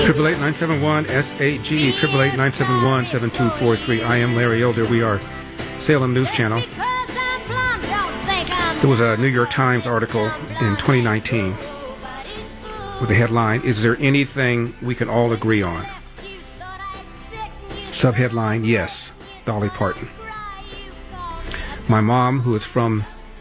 888-971-SAGE, 888-971-7243. I am Larry Elder. We are Salem News Channel. There was a New York Times article in 2019 with the headline, "Is there anything we can all agree on?" Subheadline, "Yes, Dolly Parton." My mom, who is from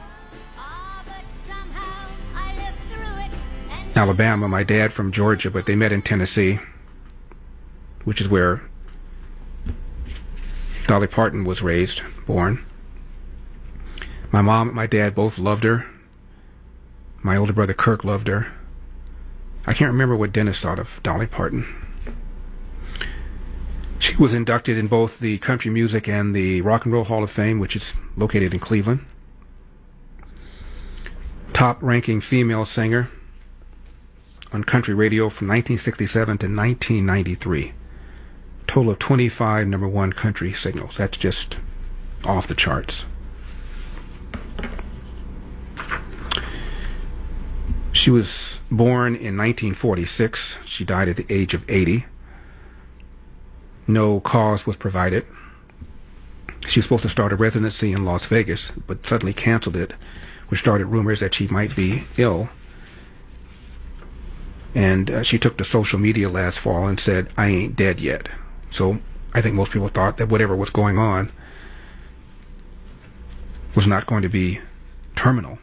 Alabama, my dad from Georgia, but they met in Tennessee, which is where Dolly Parton was raised, born. My mom and my dad both loved her. My older brother Kirk loved her. I can't remember what Dennis thought of Dolly Parton. She was inducted in both the Country Music and the Rock and Roll Hall of Fame, which is located in Cleveland. Top-ranking female singer on country radio from 1967 to 1993. Total of 25 number one country singles. That's just off the charts. She was born in 1946. She died at the age of 80. No cause was provided. She was supposed to start a residency in Las Vegas, but suddenly canceled it, which started rumors that she might be ill. And she took to social media last fall and said, "I ain't dead yet." So I think most people thought that whatever was going on was not going to be terminal.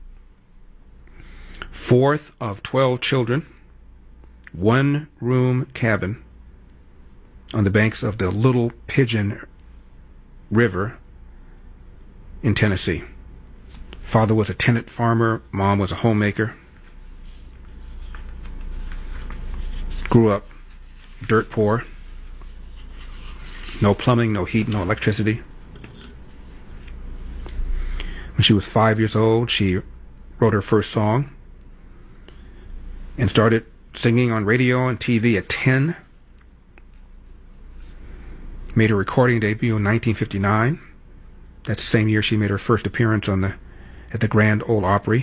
Fourth of 12 children, one-room cabin on the banks of the Little Pigeon River in Tennessee. Father was a tenant farmer, mom was a homemaker. Grew up dirt poor. No plumbing, no heat, no electricity. When she was 5 years old, she wrote her first song and started singing on radio and TV at 10. Made her recording debut in 1959. That's the same year she made her first appearance at the Grand Ole Opry.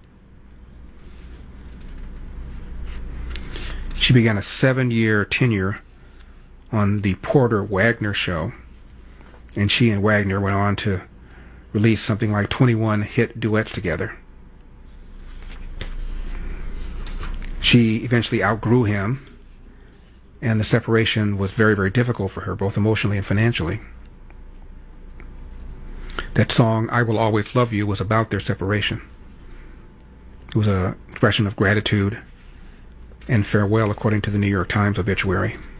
She began a 7-year tenure on the Porter Wagner Show, and she and Wagner went on to release something like 21 hit duets together. She eventually outgrew him, and the separation was very, very difficult for her, both emotionally and financially. That song, "I Will Always Love You," was about their separation. It was an expression of gratitude and farewell, according to the New York Times obituary.